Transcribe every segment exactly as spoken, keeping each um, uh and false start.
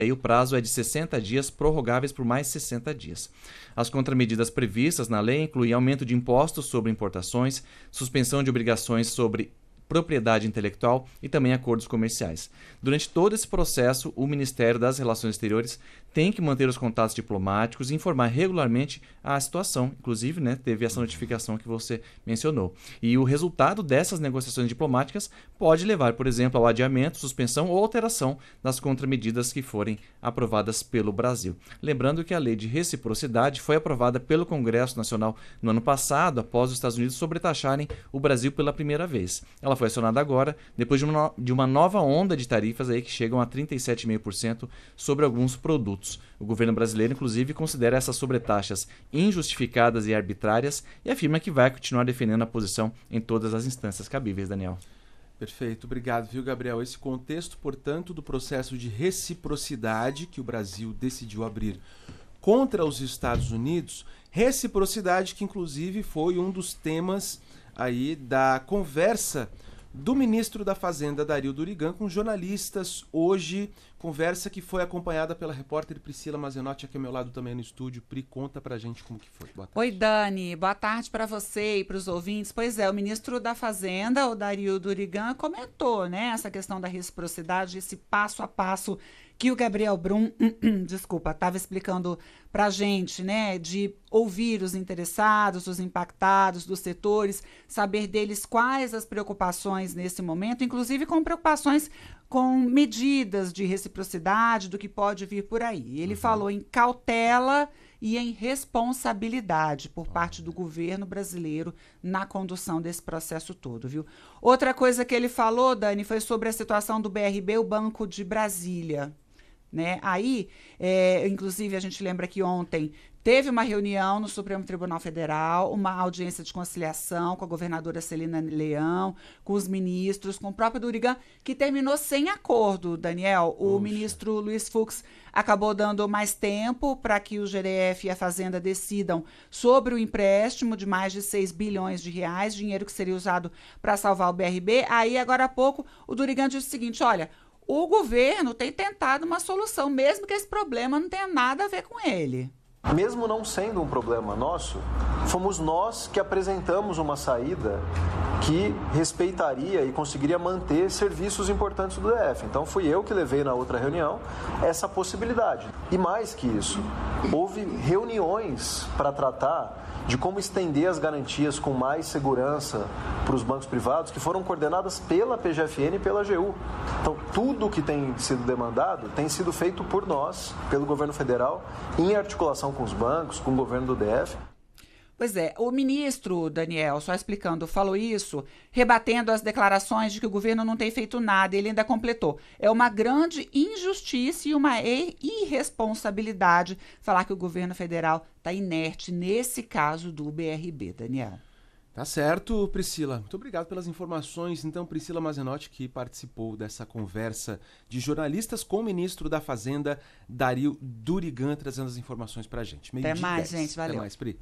E o prazo é de sessenta dias, prorrogáveis por mais sessenta dias. As contramedidas previstas na lei incluem aumento de impostos sobre importações, suspensão de obrigações sobre propriedade intelectual e também acordos comerciais. Durante todo esse processo, o Ministério das Relações Exteriores tem que manter os contatos diplomáticos e informar regularmente a situação. Inclusive, né, teve essa notificação que você mencionou. E o resultado dessas negociações diplomáticas pode levar, por exemplo, ao adiamento, suspensão ou alteração das contramedidas que forem aprovadas pelo Brasil. Lembrando que a Lei de Reciprocidade foi aprovada pelo Congresso Nacional no ano passado, após os Estados Unidos sobretaxarem o Brasil pela primeira vez. Ela foi acionada agora, depois de uma, de uma nova onda de tarifas aí que chegam a trinta e sete vírgula cinco por cento sobre alguns produtos. O governo brasileiro, inclusive, considera essas sobretaxas injustificadas e arbitrárias e afirma que vai continuar defendendo a posição em todas as instâncias cabíveis, Daniel. Perfeito, obrigado, viu, Gabriel? Esse contexto, portanto, do processo de reciprocidade que o Brasil decidiu abrir contra os Estados Unidos, reciprocidade que, inclusive, foi um dos temas aí da conversa do ministro da Fazenda, Dario Durigan, com jornalistas hoje, conversa que foi acompanhada pela repórter Priscila Mazenotti, aqui ao meu lado também no estúdio. Pri, conta pra gente como que foi. Boa tarde. Oi, Dani, boa tarde para você e para os ouvintes. Pois é, o ministro da Fazenda, o Dario Durigan, comentou, né, essa questão da reciprocidade, esse passo a passo que o Gabriel Brum, desculpa, estava explicando para a gente, né, de ouvir os interessados, os impactados, dos setores, saber deles quais as preocupações nesse momento, inclusive com preocupações com medidas de reciprocidade, do que pode vir por aí. Ele uhum. falou em cautela e em responsabilidade por parte do governo brasileiro na condução desse processo todo, viu? Outra coisa que ele falou, Dani, foi sobre a situação do B R B, o Banco de Brasília. Né? Aí, é, inclusive, a gente lembra que ontem teve uma reunião no Supremo Tribunal Federal, uma audiência de conciliação com a governadora Celina Leão, com os ministros, com o próprio Durigan, que terminou sem acordo, Daniel. O Poxa. ministro Luiz Fux acabou dando mais tempo para que o G D F e a Fazenda decidam sobre o empréstimo de mais de seis bilhões de reais, dinheiro que seria usado para salvar o B R B. Aí, agora há pouco, o Durigan disse o seguinte, olha, o governo tem tentado uma solução, mesmo que esse problema não tenha nada a ver com ele. Mesmo não sendo um problema nosso, fomos nós que apresentamos uma saída que respeitaria e conseguiria manter serviços importantes do D F. Então fui eu que levei na outra reunião essa possibilidade. E mais que isso, houve reuniões para tratar de como estender as garantias com mais segurança para os bancos privados, que foram coordenadas pela P G F N e pela A G U. Então, tudo que tem sido demandado tem sido feito por nós, pelo governo federal, em articulação com os bancos, com o governo do D F. Pois é, o ministro, Daniel, só explicando, falou isso, rebatendo as declarações de que o governo não tem feito nada. Ele ainda completou. É uma grande injustiça e uma irresponsabilidade falar que o governo federal está inerte nesse caso do B R B, Daniel. Tá certo, Priscila. Muito obrigado pelas informações. Então, Priscila Mazenotti, que participou dessa conversa de jornalistas com o ministro da Fazenda, Dario Durigan, trazendo as informações pra gente. Até mais, gente. Valeu. Até mais, Pri.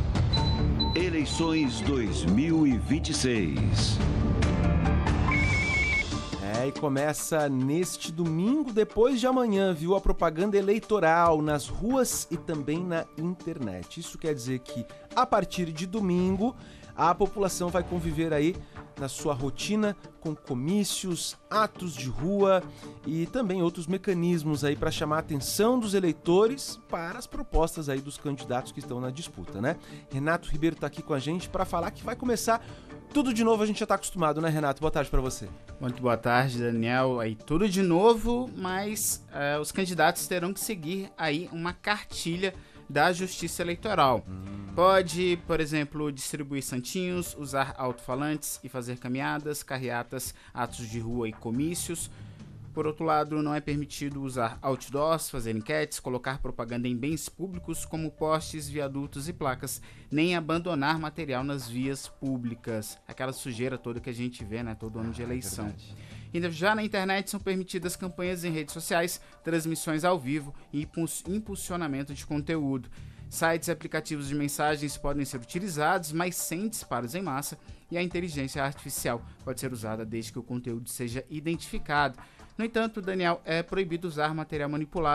Eleições dois mil e vinte e seis. É, e começa neste domingo, depois de amanhã, viu, a propaganda eleitoral nas ruas e também na internet. Isso quer dizer que, a partir de domingo, a população vai conviver aí na sua rotina com comícios, atos de rua e também outros mecanismos aí para chamar a atenção dos eleitores para as propostas aí dos candidatos que estão na disputa, né? Renato Ribeiro está aqui com a gente para falar que vai começar tudo de novo. A gente já está acostumado, né, Renato? Boa tarde para você. Muito boa tarde, Daniel. Aí tudo de novo, mas uh, os candidatos terão que seguir aí uma cartilha da Justiça Eleitoral. Hum. Pode, por exemplo, distribuir santinhos, usar alto-falantes e fazer caminhadas, carreatas, atos de rua e comícios. Por outro lado, não é permitido usar outdoors, fazer enquetes, colocar propaganda em bens públicos como postes, viadutos e placas, nem abandonar material nas vias públicas. Aquela sujeira toda que a gente vê, né, todo ano de eleição. É Já na internet são permitidas campanhas em redes sociais, transmissões ao vivo e impulsionamento de conteúdo. Sites e aplicativos de mensagens podem ser utilizados, mas sem disparos em massa, e a inteligência artificial pode ser usada desde que o conteúdo seja identificado. No entanto, Daniel, é proibido usar material manipulado